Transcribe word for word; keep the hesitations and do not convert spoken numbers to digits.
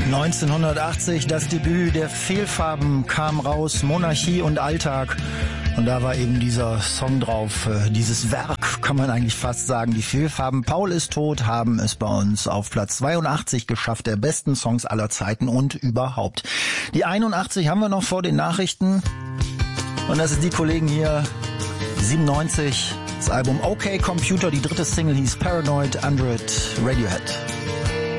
neunzehnhundertachtzig, das Debüt der Fehlfarben kam raus, Monarchie und Alltag. Und da war eben dieser Song drauf, dieses Werk, kann man eigentlich fast sagen. Die Fehlfarben, Paul ist tot, haben es bei uns auf Platz zweiundachtzig geschafft, der besten Songs aller Zeiten und überhaupt. Die einundachtzig haben wir noch vor den Nachrichten. Und das ist die Kollegen hier, siebenundneunzig, das Album OK Computer, die dritte Single hieß Paranoid, Android, Radiohead.